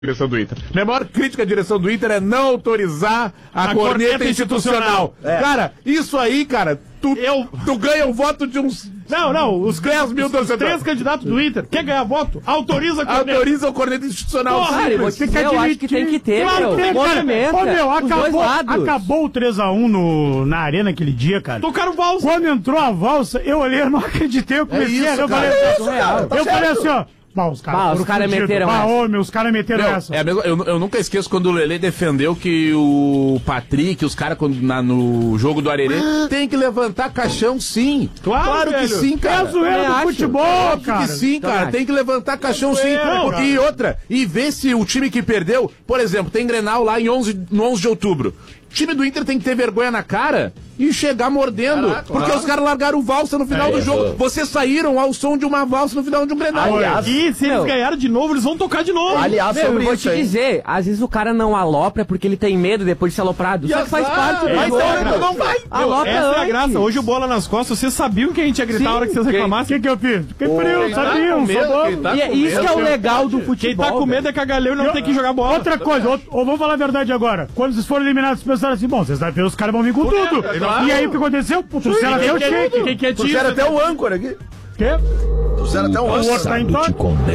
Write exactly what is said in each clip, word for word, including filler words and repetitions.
direção do Inter. Minha maior crítica à direção do Inter é não autorizar a, a corneta, corneta institucional. institucional. É. Cara, isso aí, cara, tu, eu... tu ganha o voto de uns... Não, não, os dez mil torcedores. Três candidatos do Inter. Quer ganhar voto? Autoriza a corneta. Autoriza o corneta institucional. Porra, cara, eu, que eu acho que tem que ter, claro, meu. Tem, cara. Ô, meu, acabou, acabou o três a um no, na arena aquele dia, cara. Tocaram valsa. Quando entrou a valsa, eu olhei, eu não acreditei, eu comecei é isso, a... Eu cara, falei, é isso, cara, eu falei assim, ó... Bah, os caras cara meteram bah, essa. Ô, meu, os caras meteram Meu, essa. É a mesma, eu, eu nunca esqueço quando o Lelê defendeu que o Patrick, os caras no jogo do Arerê, tem que levantar caixão sim. Claro, claro que sim, cara. É a zoeira do futebol, Óbvio cara. que sim, cara. Tem que levantar caixão sim. Não, e outra, e ver se o time que perdeu, por exemplo, tem Grenal lá em onze, no onze de outubro. O time do Inter tem que ter vergonha na cara e chegar mordendo. Caraca, porque claro. Os caras largaram valsa no final é, do jogo. Vocês saíram ao som de uma valsa no final de um Grenal. Aliás, e se eles ganharem de novo, eles vão tocar de novo. Aliás, meu, eu vou te hein? dizer, às vezes o cara não alopra porque ele tem medo depois de ser aloprado. Só que faz parte do jogo. Mas não vai. Alopra essa antes. É a graça. Hoje o Bola nas Costas, vocês sabiam que a gente ia gritar Sim, a hora que vocês reclamassem? O que, que eu fiz? Fiquei frio, sabiam? Tá e é isso que é o legal do futebol. Quem tá com medo é cagalhão e não tem que jogar bola. Outra coisa, ou vamos falar a verdade agora. Quando vocês foram eliminados, vocês pensaram assim, bom, vocês vão ver, os caras vão vir com tudo. E aí o que aconteceu? Trouxeram até o shake. Quem que é Trouxeram até o âncora aqui. Quê? Trouxeram até o âncora. Tá em toque.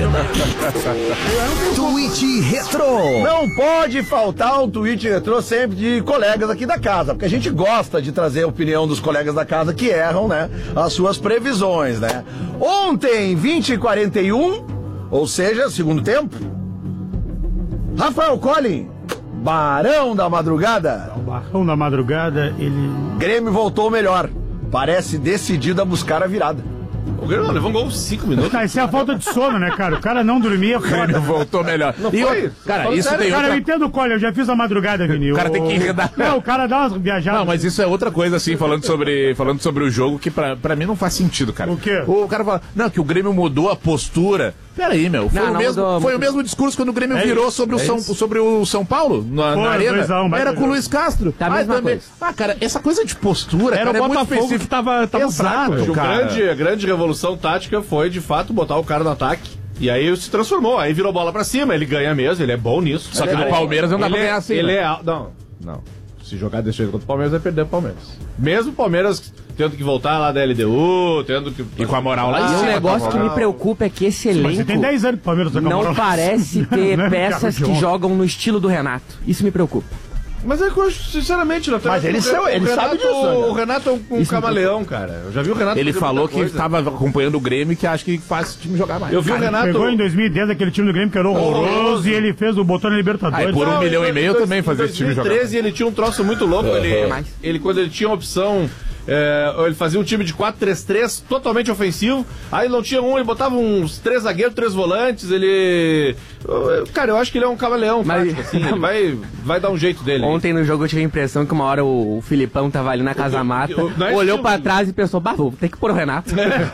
Tweet Retro. Não pode faltar um tweet retrô sempre de colegas aqui da casa, porque a gente gosta de trazer a opinião dos colegas da casa que erram, né? As suas previsões, né? Ontem, vinte e quarenta e um, ou seja, segundo tempo, Rafael Collin, Barão da Madrugada. O Barão da Madrugada, ele... Grêmio voltou melhor. Parece decidido a buscar a virada. O Grêmio levou um gol cinco minutos. Ah, isso é a falta de sono, né, cara? O cara não dormia. O Grêmio voltou melhor. Não e foi? Eu, cara, Fala isso sério. tem Cara, outra... eu entendo o Cole, eu já fiz a madrugada, Vini. O cara tem que enredar. Não, o cara dá umas viajadas. Não, mas isso é outra coisa, assim, falando sobre, falando sobre o jogo, que pra, pra mim não faz sentido, cara. O quê? O cara fala, não, que o Grêmio mudou a postura. Peraí, meu, foi, não, o, não mesmo, mudou, foi mudou. o mesmo discurso quando o Grêmio é virou isso, sobre, é o São, sobre o São Paulo, na, Foi, na arena. dois a um, Era com o Luiz Castro. Tá a mesma também... coisa. Ah, cara, essa coisa de postura, Era cara, o é muito Botafogo específico. que tava, tava Exato, fraco. cara. Grande, a grande revolução tática foi, de fato, botar o cara no ataque. E aí se transformou, aí virou bola pra cima, ele ganha mesmo, ele é bom nisso. Só que no Palmeiras não dá pra Ele é- ganhar assim. Ele né? é... Não, não. Se jogar desse jeito contra o Palmeiras, vai perder o Palmeiras. Mesmo o Palmeiras tendo que voltar lá da L D U, tendo que... E com a moral lá em E um cima. negócio que me preocupa é que esse Mas elenco você tem dez anos que o Palmeiras tá com a não moral. parece ter Né? peças Thiago que de jogam no estilo do Renato. Isso me preocupa. Mas é que eu, sinceramente, Natan, Mas ele o, são- ele o sabe Renato, disso, né? O Renato é um, um camaleão, cara. Eu já vi o Renato Ele fazer falou muita que coisa. estava acompanhando o Grêmio e que acha que faz o time jogar mais. Eu vi o Renato... Pegou em dois mil e dez aquele time do Grêmio que era horroroso, Horroroso. e ele fez o botão na Libertadores. Aí, por um Não, milhão em e meio dois- também fazia esse time Em jogar. dois mil e treze ele tinha um troço muito louco. Ele, mais. ele, quando ele tinha a opção, é, ele fazia um time de quatro três três totalmente ofensivo. Aí não tinha um, ele botava uns três zagueiros, três volantes. Ele. Cara, eu acho que ele é um camaleão, Mas- tático, assim. Ele vai, vai dar um jeito dele. Ontem no jogo eu tive a impressão que uma hora o, o Filipão tava ali na casa mata, eu- não é olhou estilo- pra trás e pensou, bah, vou ter que pôr o Renato.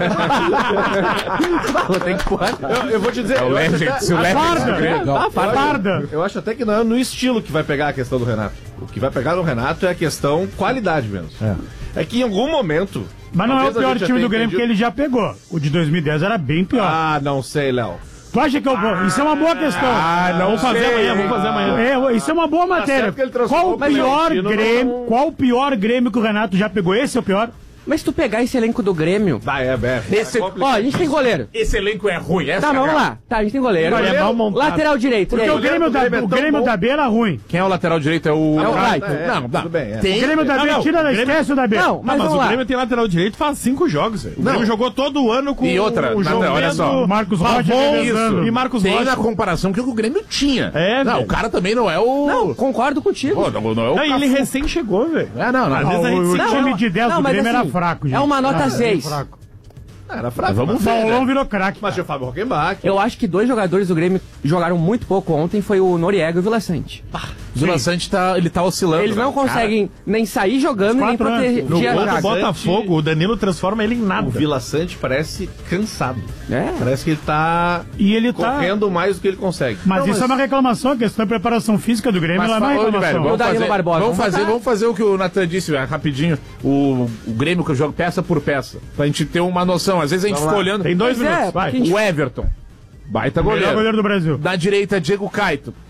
Bah, vou ter que pôr. Eu, eu vou te dizer. É o eu acho Legend, até- se o Legend Farda. do Grêmio. Ah, farda. Farda. Eu acho até que não é no estilo que vai pegar a questão do Renato. O que vai pegar no Renato é a questão qualidade mesmo. É, que em algum momento. Mas não é o talvez a pior gente já time tenha do Grêmio entendido- que ele já pegou. O de dois mil e dez era bem pior. Ah, não sei, Léo. Tu acha que eu vou? Isso é uma boa questão. Ah, não Vamos fazer sei. amanhã, vamos fazer amanhã. É, isso é uma boa matéria. certo que ele transformou Qual o o pior Clementino Grêmio? num- Qual o pior Grêmio que o Renato já pegou? Esse é o pior? Mas se tu pegar esse elenco do Grêmio... Ah, é, é. Esse- é Ó, a gente tem goleiro. Esse elenco é ruim, essa Tá, é a mas vamos real. lá. Tá, a gente tem goleiro. Olha, é mal montado. Lateral direito. Porque e aí? o Grêmio, da, Grêmio é o tão Grêmio bom. da B era ruim. Quem é o lateral direito? É o... É o Bright. Bright. Não, dá. Tudo bem, é. O Tem... Grêmio da B, Não, não, tira da o Grêmio- esquece o da B. Não, Não, mas mas vamos o lá. Grêmio tem lateral direito faz cinco jogos, velho. O Grêmio jogou todo o ano com E outra, o Natan, João olha Pedro, só. Marcos Rocha Pavon revezando. e Marcos Tem Rocha. na comparação que o Grêmio tinha. É, Não, velho. o cara também não é o... Não, concordo contigo. Pô, não, não é o... Não, e ele Cafu. recém chegou, velho. É, não, não. Às vezes a gente o se- o Não, time não, de dez não, do mas Grêmio assim, era fraco, gente. é uma nota Era seis. fraco. Era fraco. Vamos mas- ver, Paulão né? virou craque. Mas tinha o Fábio Rockenbach. Eu acho que dois jogadores do Grêmio jogaram muito pouco ontem, foi o Noriega e o Vila Sante. O Vila Sante tá, ele tá oscilando. Eles não né? conseguem nem sair jogando e nem quatro anos. proteger No a gol do zaga. Botafogo, o Danilo transforma ele em nada. O Vila Sante parece cansado. É. Parece que ele tá E ele tá... correndo mais do que ele consegue. Mas Não, isso é uma reclamação, a questão da preparação física do Grêmio, Mas ela é uma fala, ô, Oliveira, reclamação. vamos O Danilo fazer, Barbosa, vamos, vamos fazer, botar. vamos fazer o que o Natan disse, velho, rapidinho. O, o Grêmio que eu jogo peça por peça. Pra gente ter uma noção. Às vezes a gente Vamos fica lá. olhando. Tem dois Pois é, minutos, vai. porque- O Everton. Baita Melhor goleiro. goleiro do Brasil. Da direita, Diego Caito.